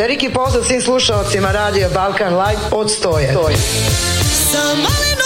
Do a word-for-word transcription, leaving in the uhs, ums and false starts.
Veliki pozdrav svim slušalcima Radio Balkan Live od Stoje. Stoje.